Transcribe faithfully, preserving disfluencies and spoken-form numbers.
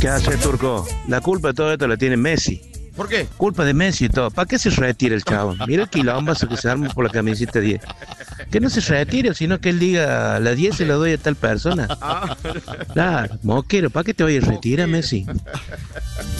¿Qué hace, Turco? La culpa de todo esto la tiene Messi. ¿Por qué? Culpa de Messi y todo. ¿Para qué se retira el chavo? Mira el quilombazo que se arma por la camiseta diez. Que no se retire, sino que él diga, la diez se la doy a tal persona. Ah, Claro, moquero, ¿para qué te voy a retirar, Messi?